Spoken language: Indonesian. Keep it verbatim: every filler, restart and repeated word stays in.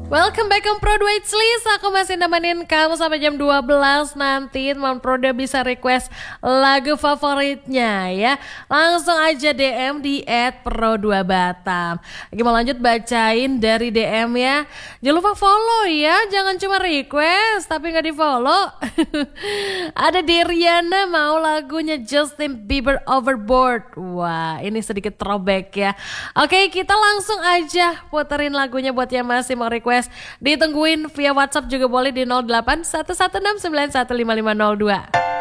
Welcome back on Pro dua Hits List. Aku masih nemenin kamu sampai jam dua belas nanti. Teman Pro udah bisa request lagu favoritnya ya. Langsung aja D M di et pro dua batam. Lagi mau lanjut bacain dari D M ya. Jangan lupa follow ya. Jangan cuma request tapi gak di follow. Ada Deriana mau lagunya Justin Bieber Overboard. Wah, ini sedikit throwback ya. Oke, kita langsung aja puterin lagunya buat yang masih mau request. Ditungguin via WhatsApp juga boleh di nol delapan satu satu enam sembilan satu lima lima nol dua.